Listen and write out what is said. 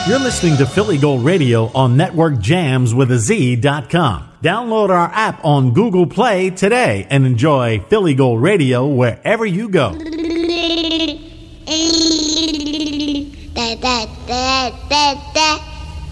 You're listening to Philly Gold Radio on NetworkJamsWithAZ.com. Download our app on Google Play today and enjoy Philly Gold Radio wherever you go. That